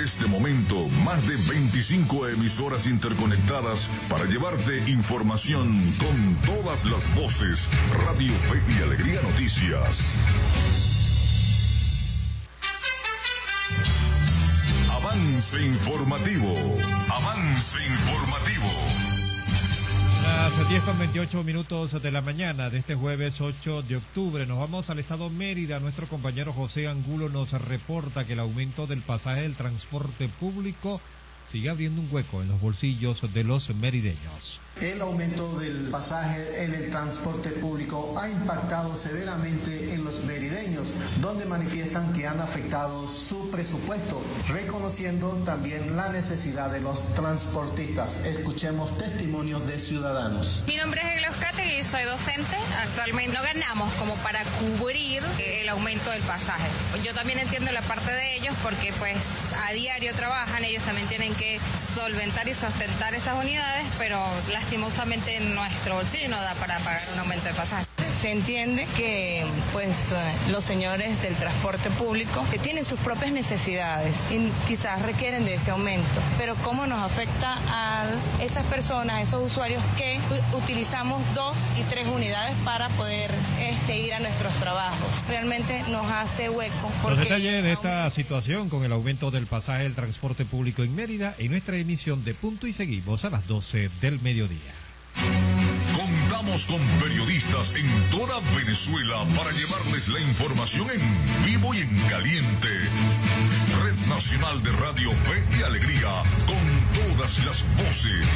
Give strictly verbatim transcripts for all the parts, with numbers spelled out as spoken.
este momento, más de veinticinco emisoras interconectadas para llevarte información con todas las voces. Radio Fe y Alegría Noticias. Avance informativo. Avance informativo. Las diez con veintiocho minutos de la mañana de este jueves ocho de octubre. Nos vamos al estado Mérida. Nuestro compañero José Angulo nos reporta que el aumento del pasaje del transporte público sigue abriendo un hueco en los bolsillos de los merideños. El aumento del pasaje en el transporte público ha impactado severamente en los merideños, donde manifiestan que han afectado su presupuesto, reconociendo también la necesidad de los transportistas. Escuchemos testimonios de ciudadanos. Mi nombre es Eglos Cate y soy docente. Actualmente no ganamos como para cubrir el aumento del pasaje. Yo también entiendo la parte de ellos porque pues a diario trabajan, ellos también tienen que solventar y sustentar esas unidades, pero lastimosamente nuestro bolsillo no da para pagar un aumento de pasaje. Se entiende que pues los señores del transporte público que tienen sus propias necesidades y quizás requieren de ese aumento, pero cómo nos afecta a esas personas, a esos usuarios que utilizamos dos y tres unidades para poder este, ir a nuestros trabajos. Realmente nos hace hueco. Los detalles de esta situación con el aumento del pasaje del transporte público en Mérida en nuestra emisión de Punto y Seguimos a las doce del mediodía. Contamos con periodistas en toda Venezuela para llevarles la información en vivo y en caliente. Red Nacional de Radio Fe y Alegría, con todas las voces.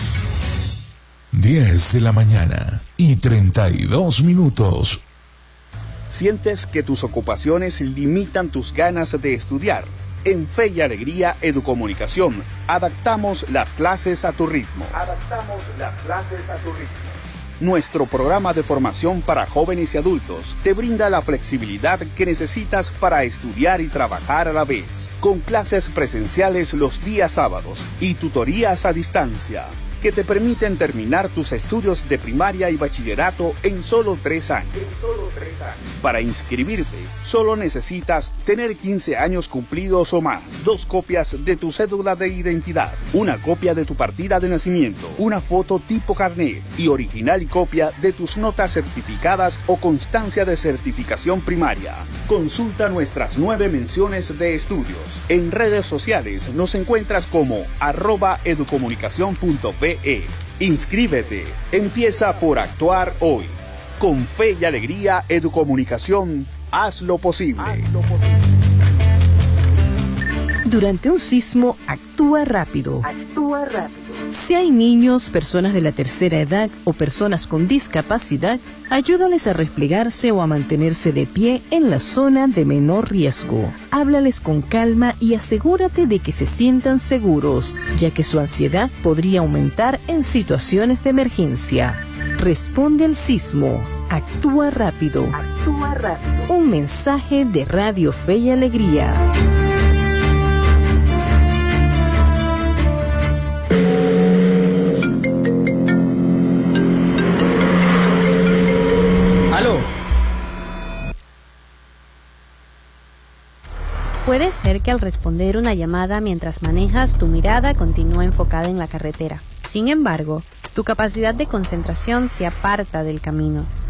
diez de la mañana y treinta y dos minutos. ¿Sientes que tus ocupaciones limitan tus ganas de estudiar? En Fe y Alegría Educomunicación, adaptamos las clases a tu ritmo. Adaptamos las clases a tu ritmo. Nuestro programa de formación para jóvenes y adultos te brinda la flexibilidad que necesitas para estudiar y trabajar a la vez, con clases presenciales los días sábados y tutorías a distancia, que te permiten terminar tus estudios de primaria y bachillerato en solo tres años. En solo tres años. Para inscribirte, solo necesitas tener quince años cumplidos o más, dos copias de tu cédula de identidad, una copia de tu partida de nacimiento, una foto tipo carnet y original y copia de tus notas certificadas o constancia de certificación primaria. Consulta nuestras nueve menciones de estudios. En redes sociales nos encuentras como arroba educomunicación punto be. Inscríbete, empieza por actuar hoy. Con Fe y Alegría Educomunicación, haz lo posible. Haz lo posible. Durante un sismo, actúa rápido. Actúa rápido. Si hay niños, personas de la tercera edad o personas con discapacidad, ayúdales a replegarse o a mantenerse de pie en la zona de menor riesgo. Háblales con calma y asegúrate de que se sientan seguros, ya que su ansiedad podría aumentar en situaciones de emergencia. Responde al sismo. Actúa rápido. Actúa rápido. Un mensaje de Radio Fe y Alegría. Puede ser que al responder una llamada mientras manejas, tu mirada continúe enfocada en la carretera. Sin embargo, tu capacidad de concentración se aparta del camino.